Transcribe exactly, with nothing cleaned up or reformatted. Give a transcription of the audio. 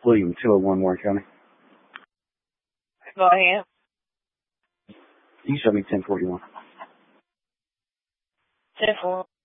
William, two oh one Warren County. Go ahead. You show me ten forty-one. ten four.